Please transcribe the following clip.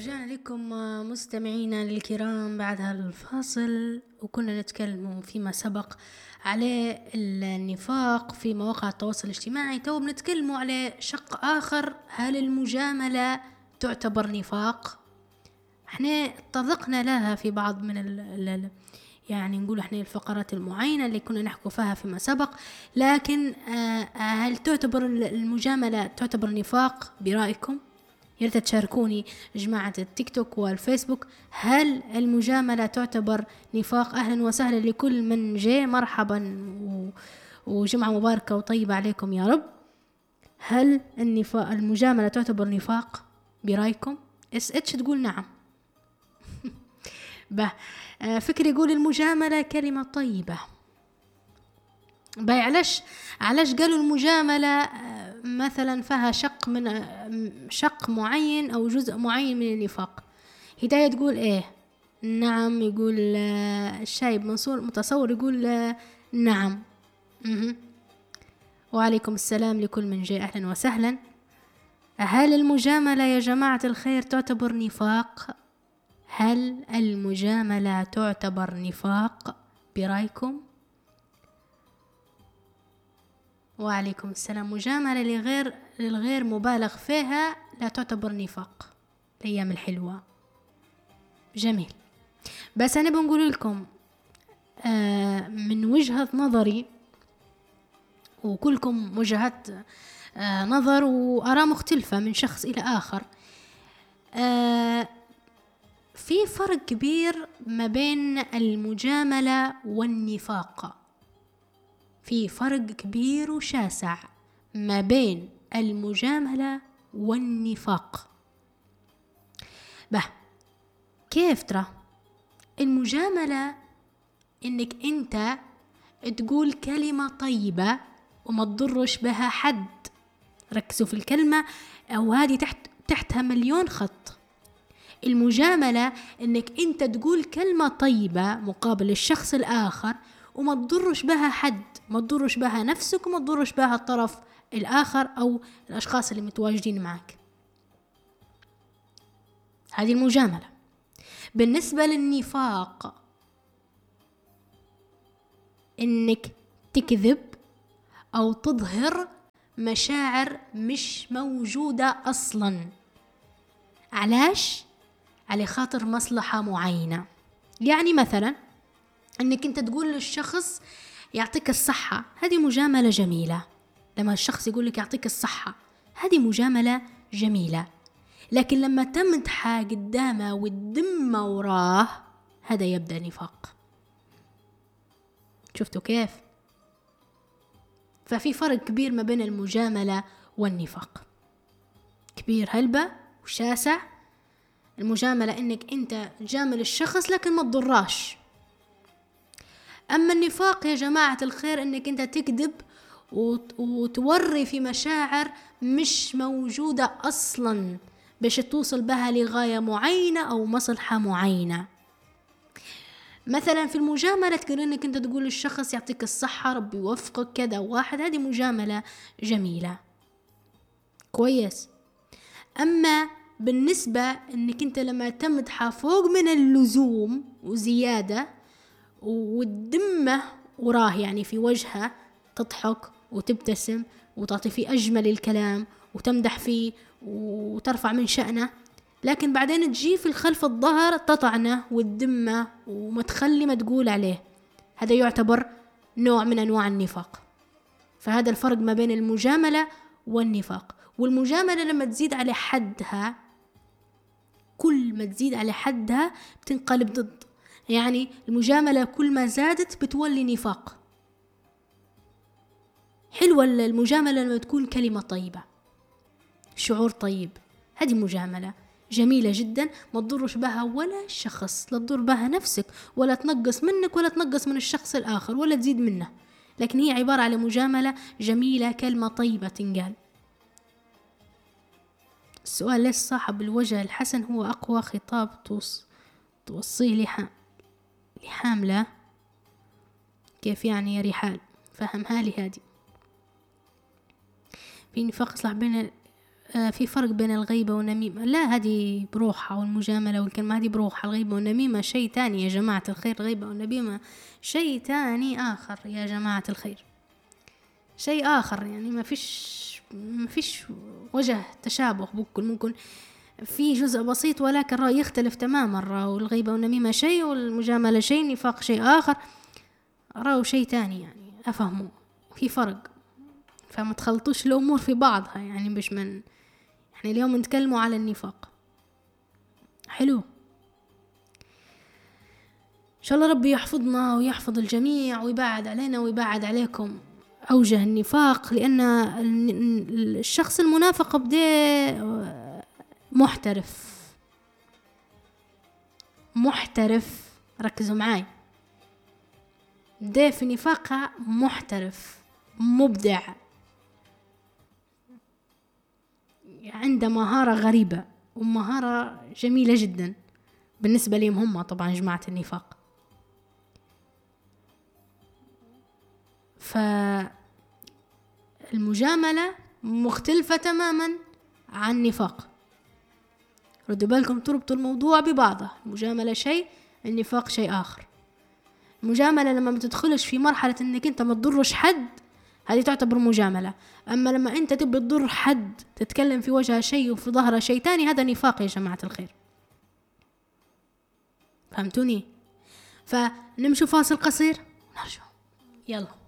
ورجعنا لكم مستمعينا الكرام بعد هالفاصل، وكنا نتكلم فيما سبق على النفاق في مواقع التواصل الاجتماعي. تو بنتكلم على شق آخر، هل المجاملة تعتبر نفاق؟ احنا تطرقنا لها في بعض من يعني نقول احنا الفقرات المعينة اللي كنا نحكوا فيها فيما سبق، لكن هل تعتبر المجاملة تعتبر نفاق برأيكم؟ يا ريت تشاركوني جماعة التيك توك والفيسبوك. هل المجاملة تعتبر نفاق؟ أهلا وسهلا لكل من جاء، مرحبا وجمعة مباركة وطيبة عليكم يا رب. هل المجاملة تعتبر نفاق برأيكم؟ اتش تقول نعم. فكر يقول المجاملة كلمة طيبة. علاش قالوا المجاملة مثلا فيها شق معين أو جزء معين من النفاق؟ هداية تقول إيه؟ نعم. يقول الشايب منصور متصور يقول نعم. وعليكم السلام لكل من جاء، أهلا وسهلا. هل المجاملة يا جماعة الخير تعتبر نفاق؟ هل المجاملة تعتبر نفاق برأيكم؟ وعليكم السلام. مجاملة للغير مبالغ فيها لا تعتبر نفاق. الأيام الحلوة جميل. بس أنا بنقول لكم من وجهة نظري، وكلكم وجهات نظر وآراء مختلفة من شخص إلى آخر. في فرق كبير ما بين المجاملة والنفاق. في فرق كبير وشاسع ما بين المجاملة والنفاق. كيف ترى؟ المجاملة انك انت تقول كلمة طيبة وما تضرش بها حد. ركزوا في الكلمة، او هذه تحتها مليون خط. المجاملة انك انت تقول كلمة طيبة مقابل الشخص الاخر وما تضرش بها حد، ما تضرش بها نفسك وما تضرش بها الطرف الآخر أو الأشخاص اللي متواجدين معك. هذه المجاملة. بالنسبة للنفاق، إنك تكذب أو تظهر مشاعر مش موجودة أصلا. علاش؟ على خاطر مصلحة معينة. يعني مثلا إنك أنت تقول للشخص يعطيك الصحة، هذه مجاملة جميلة. لما الشخص يقول لك يعطيك الصحة، هذه مجاملة جميلة. لكن لما تمدحه قدامه والدم وراه، هذا يبدأ نفاق. شفتوا كيف؟ ففي فرق كبير ما بين المجاملة والنفاق، كبير هلبة وشاسع. المجاملة إنك أنت تجامل الشخص لكن ما تضراش. أما النفاق يا جماعة الخير إنك أنت تكذب وتوري في مشاعر مش موجودة أصلا باش توصل بها لغاية معينة أو مصلحة معينة. مثلا في المجاملة تقول إنك أنت تقول للشخص يعطيك الصحة، ربي يوفقك كذا واحد، هذه مجاملة جميلة كويس. أما بالنسبة إنك أنت لما تمدحه فوق من اللزوم وزيادة والدمه وراه، يعني في وجهه تضحك وتبتسم وتعطي فيه أجمل الكلام وتمدح فيه وترفع من شأنه، لكن بعدين تجي في الخلف الظهر تطعنه والدمه وما تخلي ما تقول عليه، هذا يعتبر نوع من أنواع النفاق. فهذا الفرق ما بين المجاملة والنفاق. والمجاملة لما تزيد على حدها، كل ما تزيد على حدها بتنقلب ضد. يعني المجاملة كل ما زادت بتولي نفاق. حلوة المجاملة لما تكون كلمة طيبة، شعور طيب، هذه مجاملة جميلة جدا، ما تضرش بها ولا الشخص، لا تضر بها نفسك ولا تنقص منك ولا تنقص من الشخص الآخر ولا تزيد منه، لكن هي عبارة على مجاملة جميلة، كلمة طيبة تنقال. السؤال: ليش صاحب الوجه الحسن هو أقوى خطاب توصيه لحاملة؟ كيف يعني يا رحال؟ فهمها لي هذه. في نفاق إصلاح بين في فرق بين الغيبة والنميمة. لا، هذه بروحها، والمجاملة والكلمة هذه بروحها. الغيبة والنميمة شيء تاني يا جماعة الخير. الغيبة والنميمة شيء تاني آخر يا جماعة الخير، شيء آخر. يعني ما فيش وجه تشابه. ممكن في جزء بسيط، ولكن رأي يختلف تماما. والغيبة والنميمة شيء، والمجاملة شيء، النفاق شيء آخر، رأوا شيء تاني. يعني أفهموا في فرق، فما تخلطوش الأمور في بعضها. يعني مش من يعني اليوم نتكلموا على النفاق. حلو، إن شاء الله ربي يحفظنا ويحفظ الجميع ويبعد علينا ويبعد عليكم أوجه النفاق. لأن الشخص المنافق بدأ محترف، ركزوا معاي، بدأ في نفاقها محترف مبدع، عنده مهارة غريبة ومهارة جميلة جدا بالنسبة لهم هم طبعا جماعة النفاق. فالمجاملة مختلفة تماما عن النفاق. ردوا بالكم، تربطوا الموضوع ببعضه. المجاملة شيء، النفاق شيء آخر. المجاملة لما ما تدخلش في مرحلة انك انت ما تضرش حد، هذه تعتبر مجاملة. اما لما انت تبي تضر حد، تتكلم في وجهه شيء وفي ظهره شيء تاني، هذا نفاق يا جماعة الخير. فهمتوني؟ فنمشوا فاصل قصير ونرجع. يلا.